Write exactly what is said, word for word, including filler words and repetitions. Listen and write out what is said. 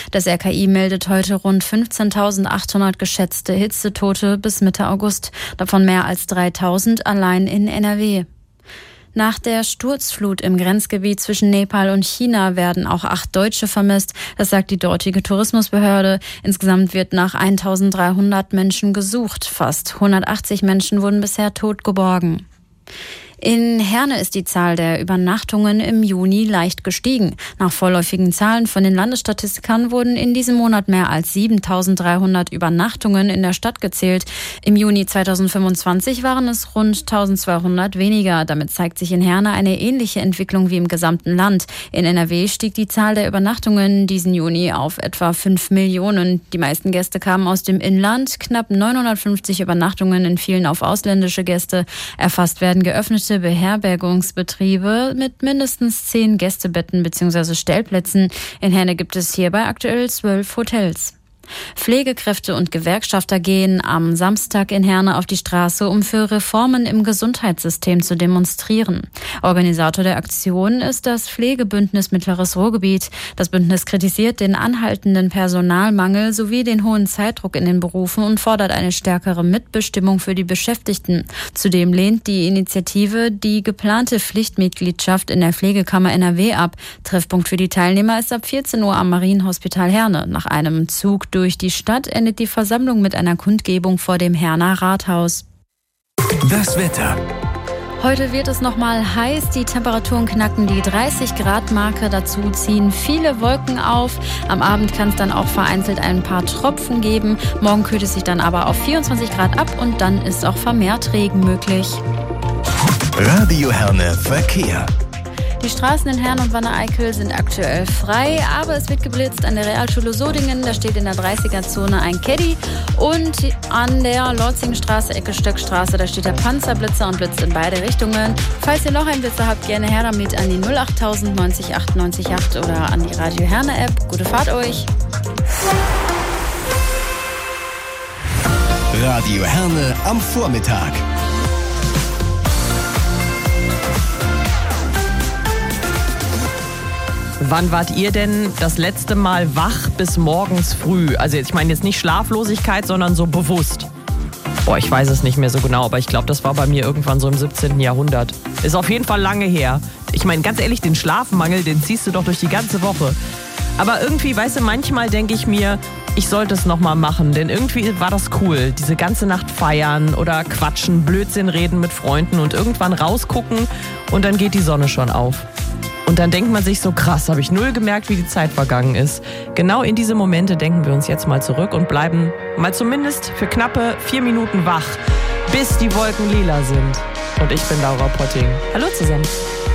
Das R K I meldet heute rund fünfzehntausendachthundert geschätzte Hitzetote bis Mitte August, davon mehr als dreitausend allein in N R W. Nach der Sturzflut im Grenzgebiet zwischen Nepal und China werden auch acht Deutsche vermisst. Das sagt die dortige Tourismusbehörde. Insgesamt wird nach eintausenddreihundert Menschen gesucht. Fast hundertachtzig Menschen wurden bisher tot geborgen. In Herne ist die Zahl der Übernachtungen im Juni leicht gestiegen. Nach vorläufigen Zahlen von den Landesstatistikern wurden in diesem Monat mehr als siebentausenddreihundert Übernachtungen in der Stadt gezählt. Im Juni zweitausendfünfundzwanzig waren es rund eintausendzweihundert weniger. Damit zeigt sich in Herne eine ähnliche Entwicklung wie im gesamten Land. In N R W stieg die Zahl der Übernachtungen diesen Juni auf etwa fünf Millionen. Die meisten Gäste kamen aus dem Inland. Knapp neunhundertfünfzig Übernachtungen entfielen auf ausländische Gäste. Erfasst werden geöffnete Beherbergungsbetriebe mit mindestens zehn Gästebetten bzw. Stellplätzen. In Herne gibt es hierbei aktuell zwölf Hotels. Pflegekräfte und Gewerkschafter gehen am Samstag in Herne auf die Straße, um für Reformen im Gesundheitssystem zu demonstrieren. Organisator der Aktion ist das Pflegebündnis Mittleres Ruhrgebiet. Das Bündnis kritisiert den anhaltenden Personalmangel sowie den hohen Zeitdruck in den Berufen und fordert eine stärkere Mitbestimmung für die Beschäftigten. Zudem lehnt die Initiative die geplante Pflichtmitgliedschaft in der Pflegekammer N R W ab. Treffpunkt für die Teilnehmer ist ab vierzehn Uhr am Marienhospital Herne. Nach einem Zug durch Durch die Stadt endet die Versammlung mit einer Kundgebung vor dem Herner Rathaus. Das Wetter. Heute wird es nochmal heiß, die Temperaturen knacken die dreißig Grad Marke, dazu ziehen viele Wolken auf. Am Abend kann es dann auch vereinzelt ein paar Tropfen geben. Morgen kühlt es sich dann aber auf vierundzwanzig Grad ab und dann ist auch vermehrt Regen möglich. Radio Herne Verkehr. Die Straßen in Herne und Wanne-Eickel sind aktuell frei, aber es wird geblitzt an der Realschule Sodingen. Da steht in der dreißiger-Zone ein Caddy. Und an der Lorzingstraße, Ecke Stöckstraße, da steht der Panzerblitzer und blitzt in beide Richtungen. Falls ihr noch einen Blitzer habt, gerne her damit an die null achttausend neunzig acht neunzig acht oder an die Radio Herne App. Gute Fahrt euch! Radio Herne am Vormittag. Wann wart ihr denn das letzte Mal wach bis morgens früh? Also ich meine jetzt nicht Schlaflosigkeit, sondern so bewusst. Boah, ich weiß es nicht mehr so genau, aber ich glaube, das war bei mir irgendwann so im siebzehnten Jahrhundert. Ist auf jeden Fall lange her. Ich meine, ganz ehrlich, den Schlafmangel, den ziehst du doch durch die ganze Woche. Aber irgendwie, weißt du, manchmal denke ich mir, ich sollte es nochmal machen, denn irgendwie war das cool. Diese ganze Nacht feiern oder quatschen, Blödsinn reden mit Freunden und irgendwann rausgucken und dann geht die Sonne schon auf. Und dann denkt man sich so, krass, habe ich null gemerkt, wie die Zeit vergangen ist. Genau in diese Momente denken wir uns jetzt mal zurück und bleiben mal zumindest für knappe vier Minuten wach, bis die Wolken lila sind. Und ich bin Laura Potting. Hallo zusammen.